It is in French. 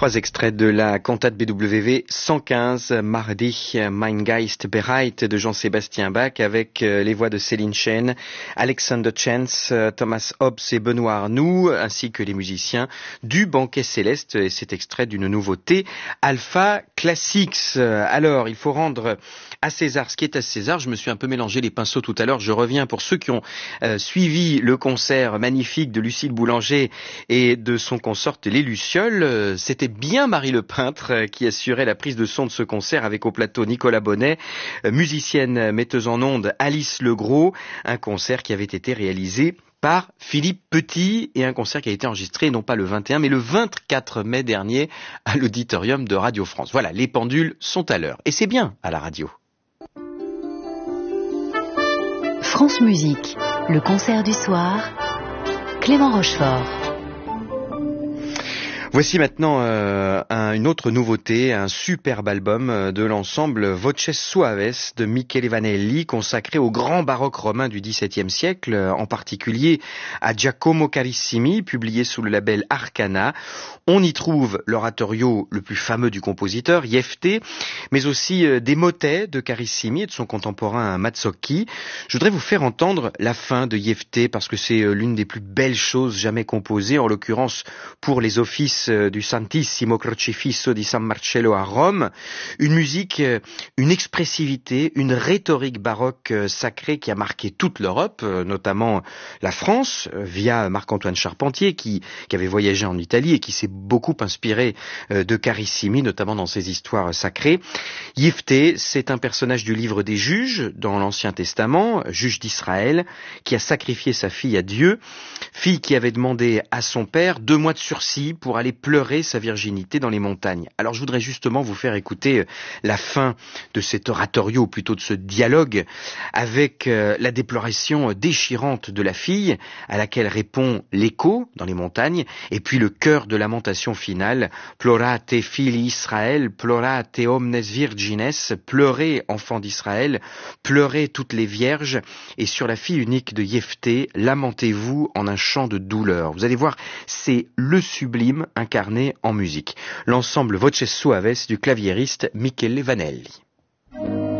Trois extraits de la cantate BWV 115, Mardi, Mein Geist bereit de Jean-Sébastien Bach avec les voix de Céline Chen, Alexander Chance, Thomas Hobbes et Benoît Arnoux, ainsi que les musiciens du Banquet Céleste. Et cet extrait d'une nouveauté, Alpha Classics. Alors, il faut rendre à César ce qui est à César. Je me suis un peu mélangé les pinceaux tout à l'heure. Je reviens pour ceux qui ont suivi le concert magnifique de Lucille Boulanger et de son consort les Lucioles. C'était bien Marie Le Peintre qui assurait la prise de son de ce concert avec au plateau Nicolas Bonnet, musicienne metteuse en ondes Alice Legros, un concert qui avait été réalisé par Philippe Petit et un concert qui a été enregistré non pas le 21 mais le 24 mai dernier à l'auditorium de Radio France. Voilà, les pendules sont à l'heure et c'est bien à la radio. France Musique, le concert du soir, Clément Rochefort. Voici maintenant une autre nouveauté, un superbe album de l'ensemble Voces Suaves de Michele Vanelli, consacré au grand baroque romain du XVIIe siècle, en particulier à Giacomo Carissimi, publié sous le label Arcana. On y trouve l'oratorio le plus fameux du compositeur, Jefté, mais aussi des motets de Carissimi et de son contemporain Mazzocchi. Je voudrais vous faire entendre la fin de Jefté parce que c'est l'une des plus belles choses jamais composées, en l'occurrence pour les offices du Santissimo Crocifisso di San Marcello à Rome, une musique, une expressivité, une rhétorique baroque sacrée qui a marqué toute l'Europe, notamment la France, via Marc-Antoine Charpentier qui avait voyagé en Italie et qui s'est beaucoup inspiré de Carissimi, notamment dans ses histoires sacrées. Jefté, c'est un personnage du livre des juges dans l'Ancien Testament, juge d'Israël, qui a sacrifié sa fille à Dieu, fille qui avait demandé à son père 2 mois de sursis pour aller pleurer sa virginité dans les montagnes. Alors je voudrais justement vous faire écouter la fin de cet oratorio, ou plutôt de ce dialogue, avec la déploration déchirante de la fille, à laquelle répond l'écho dans les montagnes, et puis le chœur de lamentation finale, Plorate fili Israël, plorate omnes virgines, pleurez enfants d'Israël, pleurez toutes les vierges, et sur la fille unique de Jefté, lamentez-vous en un chant de douleur. Vous allez voir, c'est le sublime incarné en musique. L'ensemble Voces Suaves du claviériste Michele Vanelli.